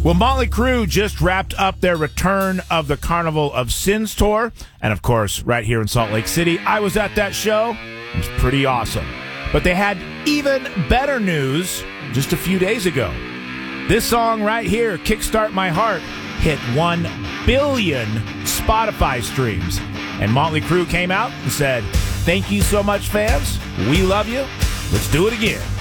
Well, Motley Crue just wrapped up their Return of the Carnival of Sins tour. And, of course, right here in Salt Lake City, I was at that show. It was pretty awesome. But they had even better news just a few days ago. This song right here, Kickstart My Heart, hit 1 billion Spotify streams. And Motley Crue came out and said, "Thank you so much, fans. We love you. Let's do it again."